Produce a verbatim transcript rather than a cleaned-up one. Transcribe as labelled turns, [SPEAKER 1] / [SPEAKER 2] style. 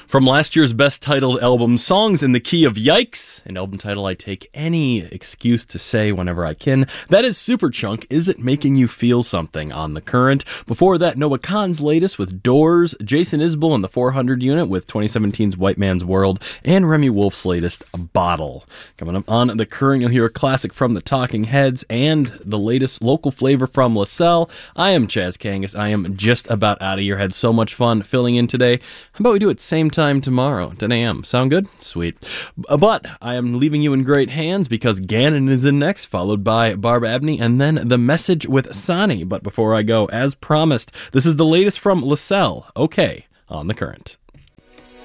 [SPEAKER 1] From last year's best titled album, Songs in the Key of Yikes, an album title I take any excuse to say whenever I can, that is Superchunk, Is It Making You Feel Something on The Current. Before that, Noah Kahan's latest with Doors, Jason Isbell and the four hundred Unit with twenty seventeen's White Man's World, and Remy Wolf's latest, Bottle. Coming up on The Current, you'll hear a classic from the Talking Heads and the latest local flavor from LaSalle. I am Chaz Kangas. I am just about out of your head. So much fun filling in today. How about we do it same time tomorrow, ten a.m. Sound good? Sweet. But I am leaving you in great hands because Gannon is in next, followed by Barb Abney, and then The Message with Sani. But before I go, as promised, this is the latest from LaSalle. Okay, on The Current.